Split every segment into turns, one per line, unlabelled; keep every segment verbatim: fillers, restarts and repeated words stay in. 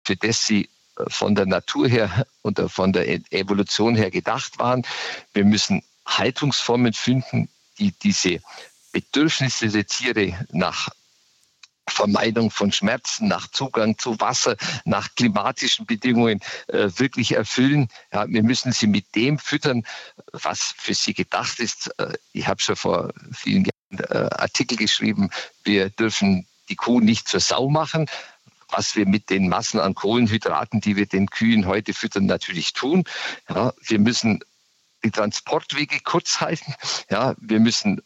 für das sie von der Natur her oder von der Evolution her gedacht waren. Wir müssen Haltungsformen finden, die diese Bedürfnisse der Tiere nach Vermeidung von Schmerzen, nach Zugang zu Wasser, nach klimatischen Bedingungen äh, wirklich erfüllen. Ja, wir müssen sie mit dem füttern, was für sie gedacht ist. Äh, ich habe schon vor vielen Jahren äh, Artikel geschrieben, wir dürfen die Kuh nicht zur Sau machen. Was wir mit den Massen an Kohlenhydraten, die wir den Kühen heute füttern, natürlich tun. Ja, wir müssen die Transportwege kurz halten. Ja, wir müssen,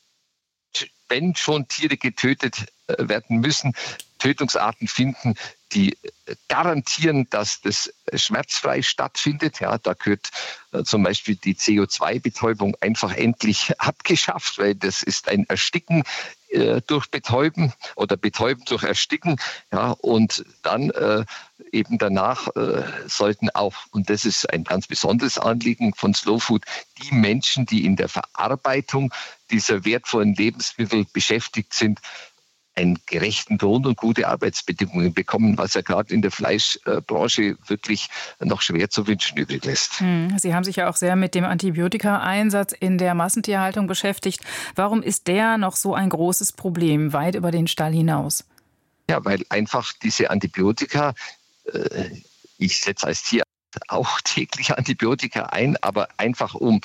wenn schon Tiere getötet werden müssen, Tötungsarten finden, die garantieren, dass das schmerzfrei stattfindet. Ja, da gehört äh, zum Beispiel die C O zwei Betäubung einfach endlich abgeschafft, weil das ist ein Ersticken äh, durch Betäuben oder Betäuben durch Ersticken. Ja, und dann äh, eben danach äh, sollten auch, und das ist ein ganz besonderes Anliegen von Slow Food, die Menschen, die in der Verarbeitung dieser wertvollen Lebensmittel beschäftigt sind, einen gerechten Lohn und gute Arbeitsbedingungen bekommen, was ja gerade in der Fleischbranche wirklich noch schwer zu wünschen übrig lässt.
Sie haben sich ja auch sehr mit dem Antibiotikaeinsatz in der Massentierhaltung beschäftigt. Warum ist der noch so ein großes Problem, weit über den Stall hinaus?
Ja, weil einfach diese Antibiotika, äh, ich setze als Tierarzt auch täglich Antibiotika ein, aber einfach um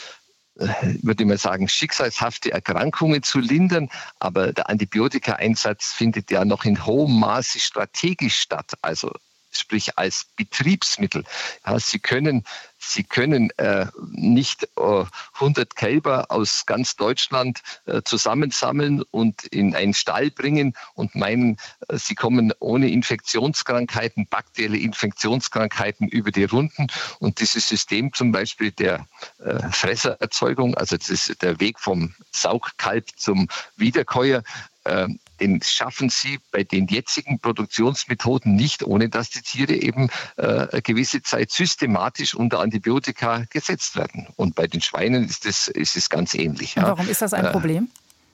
würde man sagen, schicksalshafte Erkrankungen zu lindern. Aber der Antibiotikaeinsatz findet ja noch in hohem Maße strategisch statt, also sprich als Betriebsmittel. Ja, Sie können, Sie können äh, nicht äh, hundert Kälber aus ganz Deutschland äh, zusammensammeln und in einen Stall bringen und meinen, äh, Sie kommen ohne Infektionskrankheiten, bakterielle Infektionskrankheiten über die Runden. Und dieses System zum Beispiel der äh, Fressererzeugung, also das ist der Weg vom Saugkalb zum Wiederkäuer, äh, den schaffen Sie bei den jetzigen Produktionsmethoden nicht, ohne dass die Tiere eben äh, eine gewisse Zeit systematisch unter Antibiotika gesetzt werden. Und bei den Schweinen ist es ist es ganz ähnlich.
Und warum ja. ist das ein äh, Problem?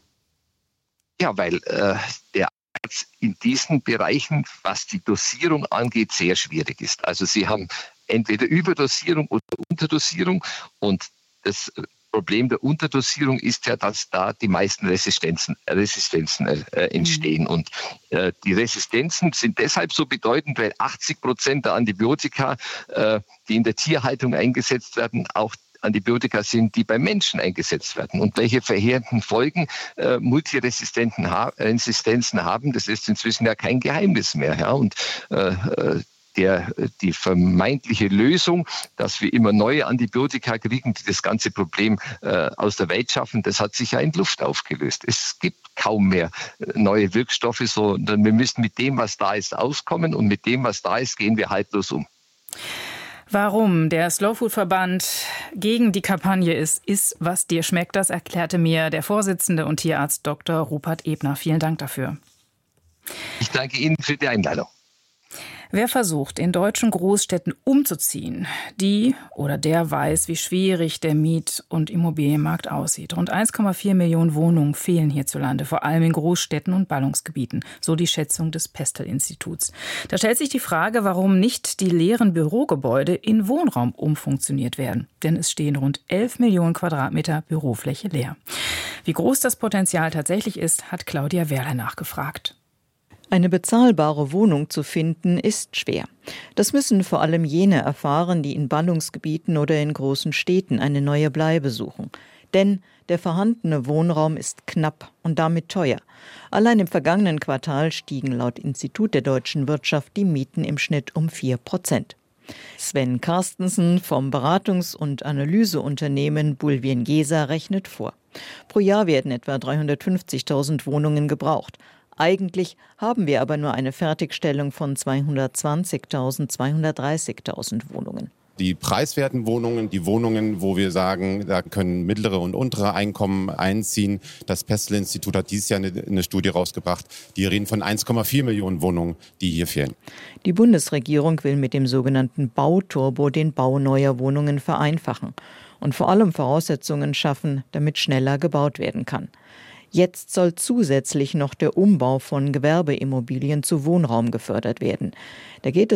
Ja, weil äh, der Einsatz in diesen Bereichen, was die Dosierung angeht, sehr schwierig ist. Also Sie haben entweder Überdosierung oder Unterdosierung und das Problem der Unterdosierung ist ja, dass da die meisten Resistenzen, Resistenzen äh, entstehen. Mhm. Und äh, die Resistenzen sind deshalb so bedeutend, weil achtzig Prozent der Antibiotika, äh, die in der Tierhaltung eingesetzt werden, auch Antibiotika sind, die bei Menschen eingesetzt werden. Und welche verheerenden Folgen äh, Multiresistenzen ha- haben, das ist inzwischen ja kein Geheimnis mehr. Ja? Und äh, Der, die vermeintliche Lösung, dass wir immer neue Antibiotika kriegen, die das ganze Problem äh, aus der Welt schaffen, das hat sich ja in Luft aufgelöst. Es gibt kaum mehr neue Wirkstoffe, sondern wir müssen mit dem, was da ist, auskommen und mit dem, was da ist, gehen wir haltlos um.
Warum der Slowfood-Verband gegen die Kampagne ist, ist, was dir schmeckt, das erklärte mir der Vorsitzende und Tierarzt Doktor Rupert Ebner. Vielen Dank dafür.
Ich danke Ihnen für die Einladung.
Wer versucht, in deutschen Großstädten umzuziehen, die oder der weiß, wie schwierig der Miet- und Immobilienmarkt aussieht. Rund eins Komma vier Millionen Wohnungen fehlen hierzulande, vor allem in Großstädten und Ballungsgebieten, so die Schätzung des Pestel-Instituts. Da stellt sich die Frage, warum nicht die leeren Bürogebäude in Wohnraum umfunktioniert werden. Denn es stehen rund elf Millionen Quadratmeter Bürofläche leer. Wie groß das Potenzial tatsächlich ist, hat Claudia Werler nachgefragt.
Eine bezahlbare Wohnung zu finden, ist schwer. Das müssen vor allem jene erfahren, die in Ballungsgebieten oder in großen Städten eine neue Bleibe suchen. Denn der vorhandene Wohnraum ist knapp und damit teuer. Allein im vergangenen Quartal stiegen laut Institut der deutschen Wirtschaft die Mieten im Schnitt um vier Prozent. Sven Carstensen vom Beratungs- und Analyseunternehmen Bulwiengesa Gesa rechnet vor. Pro Jahr werden etwa dreihundertfünfzigtausend Wohnungen gebraucht. Eigentlich haben wir aber nur eine Fertigstellung von zweihundertzwanzigtausend, zweihundertdreißigtausend Wohnungen.
Die preiswerten Wohnungen, die Wohnungen, wo wir sagen, da können mittlere und untere Einkommen einziehen. Das Pestel-Institut hat dieses Jahr eine, eine Studie rausgebracht. Die reden von eins Komma vier Millionen Wohnungen, die hier fehlen.
Die Bundesregierung will mit dem sogenannten Bauturbo den Bau neuer Wohnungen vereinfachen und vor allem Voraussetzungen schaffen, damit schneller gebaut werden kann. Jetzt soll zusätzlich noch der Umbau von Gewerbeimmobilien zu Wohnraum gefördert werden. Da geht es